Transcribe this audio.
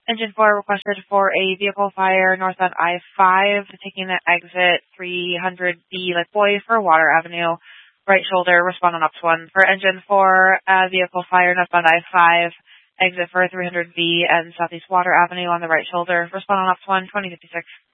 Engine 4 requested for a vehicle fire northbound I-5, taking the exit 300B like boy for Water Avenue. Right shoulder, respond on OPS 1. For Engine 4, vehicle fire northbound I-5, exit for 300B and Southeast Water Avenue on the right shoulder. Respond on OPS 1, 2056.